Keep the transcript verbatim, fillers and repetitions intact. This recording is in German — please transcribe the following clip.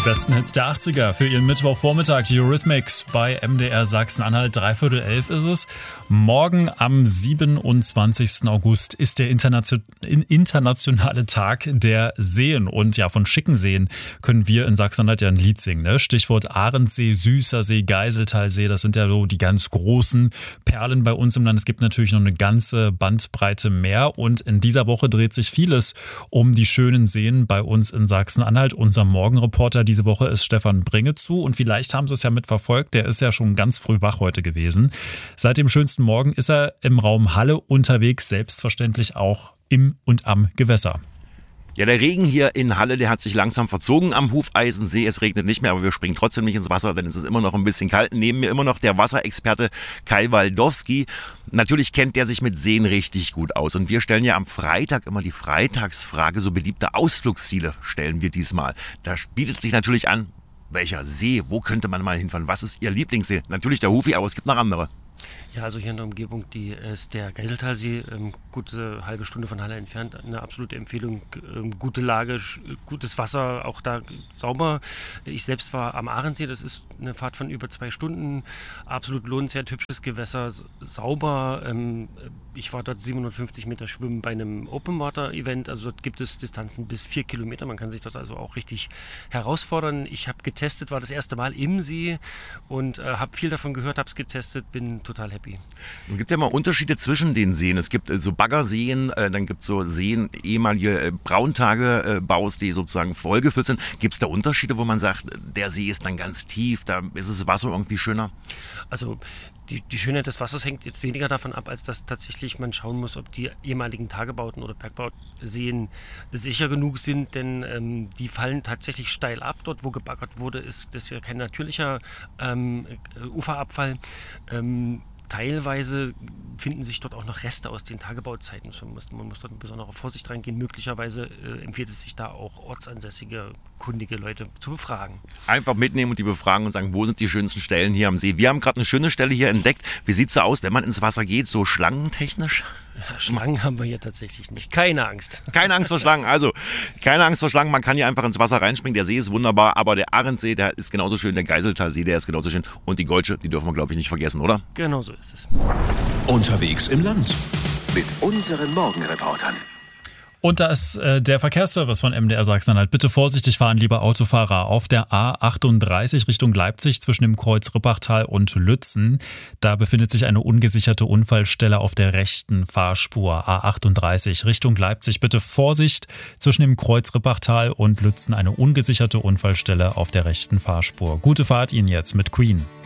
Besten Hits der achtziger für Ihren Mittwochvormittag, die Eurythmics bei M D R Sachsen-Anhalt. Dreiviertel elf ist es. Morgen am siebenundzwanzigsten August ist der Internation- internationale Tag der Seen. Und ja, von schicken Seen können wir in Sachsen-Anhalt ja ein Lied singen. Ne? Stichwort Ahrensee, Süßersee, Geiseltalsee. Das sind ja so die ganz großen Perlen bei uns im Land. Es gibt natürlich noch eine ganze Bandbreite mehr. Und in dieser Woche dreht sich vieles um die schönen Seen bei uns in Sachsen-Anhalt. Unser Morgenreporter diese Woche ist Stefan Bringezu. Und vielleicht haben Sie es ja mitverfolgt. Der ist ja schon ganz früh wach heute gewesen. Seit dem schönsten Morgen ist er im Raum Halle unterwegs, selbstverständlich auch im und am Gewässer. Ja, der Regen hier in Halle, der hat sich langsam verzogen am Hufeisensee. Es regnet nicht mehr, aber wir springen trotzdem nicht ins Wasser, denn es ist immer noch ein bisschen kalt. Neben mir immer noch der Wasserexperte Kai Waldowski. Natürlich kennt der sich mit Seen richtig gut aus. Und wir stellen ja am Freitag immer die Freitagsfrage. So beliebte Ausflugsziele stellen wir diesmal. Da bietet sich natürlich an, welcher See, wo könnte man mal hinfahren? Was ist Ihr Lieblingssee? Natürlich der Hufi, aber es gibt noch andere. Ja, also hier in der Umgebung, die ist der Geiseltalsee, ähm, gute halbe Stunde von Halle entfernt, eine absolute Empfehlung, ähm, gute Lage, gutes Wasser, auch da sauber. Ich selbst war am Ahrensee, das ist eine Fahrt von über zwei Stunden, absolut lohnenswert, hübsches Gewässer, sauber. Ähm, ich war dort siebenhundertfünfzig Meter schwimmen bei einem Open-Water-Event, also dort gibt es Distanzen bis vier Kilometer, man kann sich dort also auch richtig herausfordern. Ich habe getestet, war das erste Mal im See und äh, habe viel davon gehört, habe es getestet, bin total happy. Es gibt ja mal Unterschiede zwischen den Seen. Es gibt äh, so Baggerseen, äh, dann gibt es so Seen, ehemalige äh, Brauntagebaus, die sozusagen vollgefüllt sind. Gibt es da Unterschiede, wo man sagt, der See ist dann ganz tief, da ist das Wasser irgendwie schöner? Also die, die Schönheit des Wassers hängt jetzt weniger davon ab, als dass tatsächlich man schauen muss, ob die ehemaligen Tagebauten oder Bergbauseen sicher genug sind, denn ähm, die fallen tatsächlich steil ab. Dort, wo gebaggert wurde, ist das ja kein natürlicher ähm, Uferabfall. Ähm, Teilweise finden sich dort auch noch Reste aus den Tagebauzeiten. Man muss, man muss dort mit besonderer Vorsicht reingehen. Möglicherweise äh, empfiehlt es sich da auch ortsansässige, kundige Leute zu befragen. Einfach mitnehmen und die befragen und sagen, wo sind die schönsten Stellen hier am See? Wir haben gerade eine schöne Stelle hier entdeckt. Wie sieht es so aus, wenn man ins Wasser geht, so schlangentechnisch? Ja, Schlangen haben wir hier tatsächlich nicht. Keine Angst. Keine Angst vor Schlangen. Also, keine Angst vor Schlangen. Man kann hier einfach ins Wasser reinspringen. Der See ist wunderbar, aber der Ahrensee, der ist genauso schön. Der Geiseltalsee, der ist genauso schön. Und die Goltsche, die dürfen wir, glaube ich, nicht vergessen, oder? Genau so ist es. Unterwegs im Land mit unseren Morgenreportern. Und da ist äh, der Verkehrsservice von M D R Sachsen-Anhalt. Bitte vorsichtig fahren, liebe Autofahrer. Auf der A achtunddreißig Richtung Leipzig zwischen dem Kreuz Rippachtal und Lützen. Da befindet sich eine ungesicherte Unfallstelle auf der rechten Fahrspur. A achtunddreißig Richtung Leipzig. Bitte Vorsicht, zwischen dem Kreuz Rippachtal und Lützen eine ungesicherte Unfallstelle auf der rechten Fahrspur. Gute Fahrt Ihnen jetzt mit Queen.